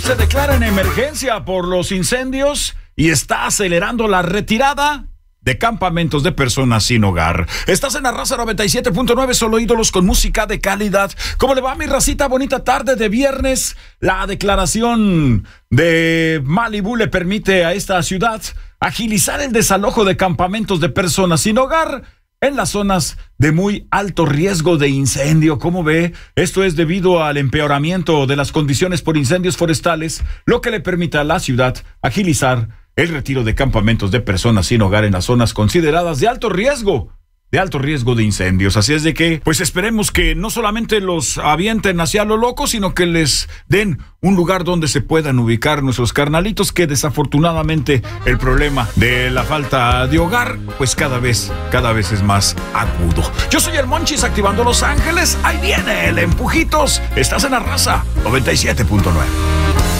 Se declara en emergencia por los incendios y está acelerando la retirada de campamentos de personas sin hogar. Estás en la Raza 97.9, solo ídolos con música de calidad. ¿Cómo le va, mi racita? Bonita tarde de viernes. La declaración de Malibú le permite a esta ciudad agilizar el desalojo de campamentos de personas sin hogar en las zonas de muy alto riesgo de incendio. ¿Cómo ve? Esto es debido al empeoramiento de las condiciones por incendios forestales, lo que le permite a la ciudad agilizar el retiro de campamentos de personas sin hogar en las zonas consideradas de alto riesgo de incendios. Así es de que, pues esperemos que no solamente los avienten hacia lo loco, sino que les den un lugar donde se puedan ubicar nuestros carnalitos, que desafortunadamente el problema de la falta de hogar, pues cada vez es más agudo. Yo soy el Monchis, activando Los Ángeles. Ahí viene el Empujitos. Estás en la Raza 97.9.